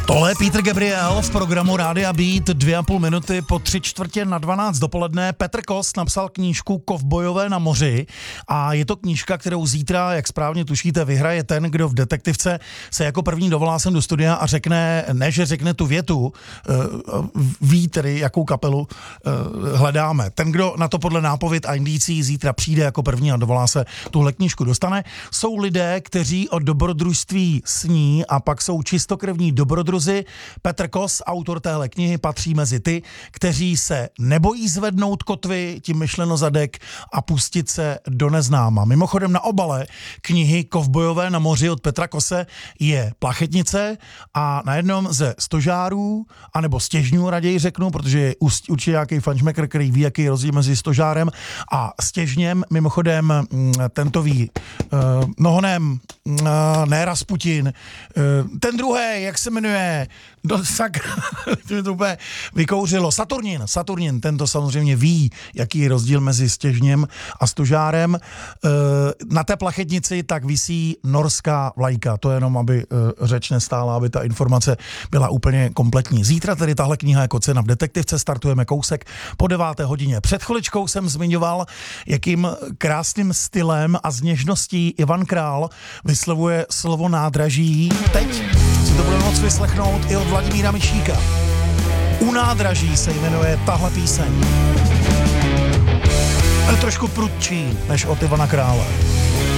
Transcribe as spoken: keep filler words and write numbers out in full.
Tohle je Peter Gabriel v programu Rádia Beat, dvě a půl minuty po tři čtvrtě na dvanáct dopoledne. Petr Kos napsal knížku Kovbojové na moři a je to knížka, kterou zítra, jak správně tušíte, vyhraje ten, kdo v Detektivce se jako první dovolá sem do studia a řekne, ne, že řekne tu větu, uh, ví tedy, jakou kapelu uh, hledáme. Ten, kdo na to podle nápověd a indicí zítra přijde jako první a dovolá se, tuhle knížku dostane. Jsou lidé, kteří o dobrodružství sní a pak jsou čistokrevní dobrodruzi. Petr Kos, autor téhle knihy, patří mezi ty, kteří se nebojí zvednout kotvy, tím myšleno zadek, a pustit se do neznáma. Mimochodem na obale knihy Kovbojové na moři od Petra Kose je plachetnice a na jednom ze stožárů, anebo stěžňů raději řeknu, protože je určitě nějaký fanšmekr, který ví, jaký je rozdíl mezi stožárem a stěžněm. Mimochodem tento ví uh, nohonem, uh, ne Rasputin, uh, ten druhý, jak se jmenuje, do sak, to to úplně vykouřilo. Saturnin, Saturnin, tento samozřejmě ví, jaký je rozdíl mezi stěžněm a stožárem. Na té plachetnici tak visí norská vlajka. To jenom, aby řeč nestála, aby ta informace byla úplně kompletní. Zítra tedy tahle kniha jako cena v Detektivce, startujeme kousek po deváté hodině. Před chviličkou jsem zmiňoval, jakým krásným stylem a s něžností Ivan Král vyslovuje slovo nádraží. Teď si to budeme moc vyslechnout i od Vladimíra Mišíka. U nádraží se jmenuje tahle píseň. Je trošku prudčí než od Ivana Krále.